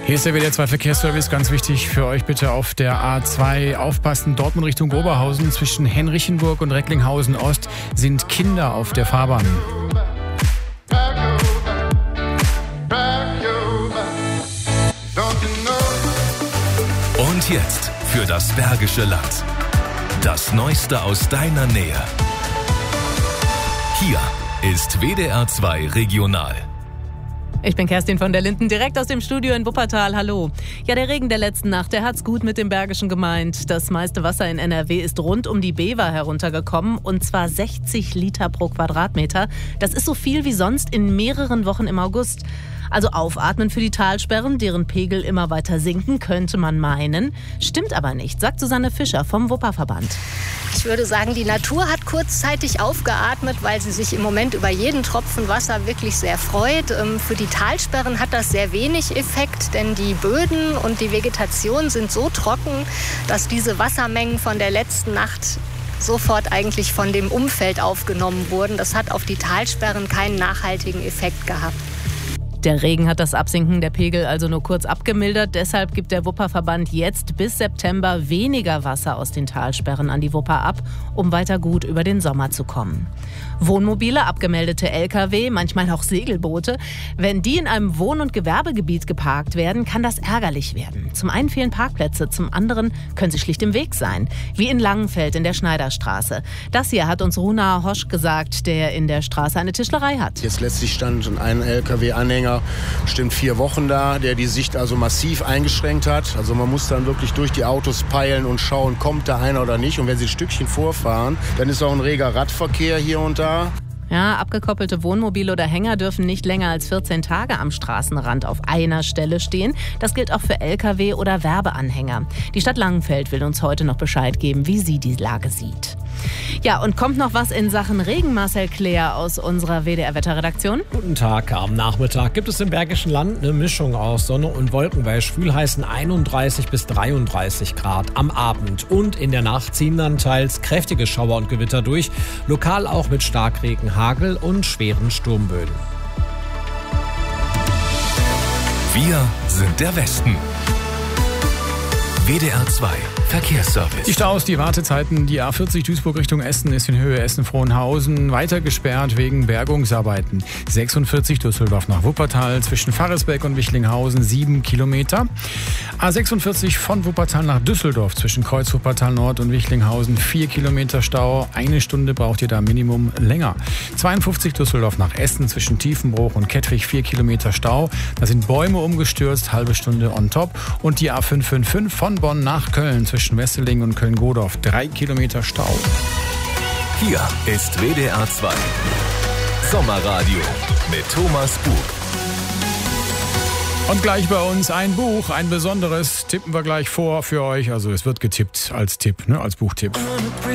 Hier ist der WDR 2 Verkehrsservice. Ganz wichtig für euch bitte auf der A2 aufpassen. Dortmund Richtung Oberhausen zwischen Henrichenburg und Recklinghausen Ost sind Kinder auf der Fahrbahn. Und jetzt für das Bergische Land. Das Neueste aus deiner Nähe. Hier ist WDR 2 Regional. Ich bin Kerstin von der Linden, direkt aus dem Studio in Wuppertal. Hallo. Ja, der Regen der letzten Nacht, der hat's gut mit dem Bergischen gemeint. Das meiste Wasser in NRW ist rund um die Bever heruntergekommen, und zwar 60 Liter pro Quadratmeter. Das ist so viel wie sonst in mehreren Wochen im August. Also aufatmen für die Talsperren, deren Pegel immer weiter sinken, könnte man meinen. Stimmt aber nicht, sagt Susanne Fischer vom Wupperverband. Ich würde sagen, die Natur hat kurzzeitig aufgeatmet, weil sie sich im Moment über jeden Tropfen Wasser wirklich sehr freut. Für die Talsperren hat das sehr wenig Effekt, denn die Böden und die Vegetation sind so trocken, dass diese Wassermengen von der letzten Nacht sofort eigentlich von dem Umfeld aufgenommen wurden. Das hat auf die Talsperren keinen nachhaltigen Effekt gehabt. Der Regen hat das Absinken der Pegel also nur kurz abgemildert. Deshalb gibt der Wupperverband jetzt bis September weniger Wasser aus den Talsperren an die Wupper ab, um weiter gut über den Sommer zu kommen. Wohnmobile, abgemeldete Lkw, manchmal auch Segelboote. Wenn die in einem Wohn- und Gewerbegebiet geparkt werden, kann das ärgerlich werden. Zum einen fehlen Parkplätze, zum anderen können sie schlicht im Weg sein. Wie in Langenfeld in der Schneiderstraße. Das hier hat uns Runa Hosch gesagt, der in der Straße eine Tischlerei hat. Jetzt letztlich stand ein Lkw-Anhänger bestimmt 4 Wochen da, der die Sicht also massiv eingeschränkt hat. Also man muss dann wirklich durch die Autos peilen und schauen, kommt da einer oder nicht. Und wenn sie ein Stückchen vorfahren, dann ist auch ein reger Radverkehr hier und da. Ja, abgekoppelte Wohnmobile oder Hänger dürfen nicht länger als 14 Tage am Straßenrand auf einer Stelle stehen. Das gilt auch für Lkw oder Werbeanhänger. Die Stadt Langenfeld will uns heute noch Bescheid geben, wie sie die Lage sieht. Ja, und kommt noch was in Sachen Regen, Marcel Kleer aus unserer WDR-Wetterredaktion? Guten Tag. Am Nachmittag gibt es im Bergischen Land eine Mischung aus Sonne und Wolken. Bei schwül heißen 31 bis 33 Grad. Am Abend und in der Nacht ziehen dann teils kräftige Schauer und Gewitter durch. Lokal auch mit Starkregen, Hagel und schweren Sturmböen. Wir sind der Westen. WDR 2 Verkehrsservice. Die Staus, die Wartezeiten, die A40 Duisburg Richtung Essen ist in Höhe Essen-Frohnhausen weiter gesperrt wegen Bergungsarbeiten. 46 Düsseldorf nach Wuppertal zwischen Farresbeck und Wichlinghausen 7 Kilometer. A46 von Wuppertal nach Düsseldorf zwischen Kreuz Wuppertal Nord und Wichlinghausen 4 Kilometer Stau. 1 Stunde braucht ihr da Minimum länger. 52 Düsseldorf nach Essen zwischen Tiefenbruch und Kettwig 4 Kilometer Stau. Da sind Bäume umgestürzt, halbe Stunde on top. Und die A555 von Bonn nach Köln zwischen Wesseling und Köln-Godorf 3 Kilometer Stau. Hier ist WDR 2 Sommerradio mit Thomas Bug. Und gleich bei uns ein Buch, ein besonderes, tippen wir gleich vor für euch. Also es wird getippt als Tipp, als Buchtipp.